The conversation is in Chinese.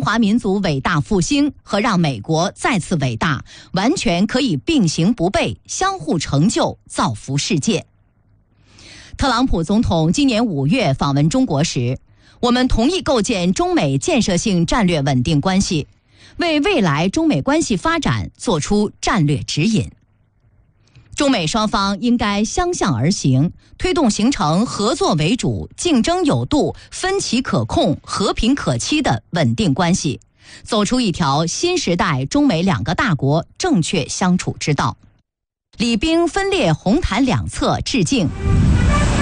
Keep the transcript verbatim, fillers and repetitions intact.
华民族伟大复兴和让美国再次伟大，完全可以并行不悖，相互成就，造福世界。特朗普总统今年五月访问中国时，我们同意构建中美建设性战略稳定关系，为未来中美关系发展做出战略指引。中美双方应该相向而行，推动形成合作为主、竞争有度、分歧可控、和平可期的稳定关系，走出一条新时代中美两个大国正确相处之道。礼兵分列红毯两侧致敬。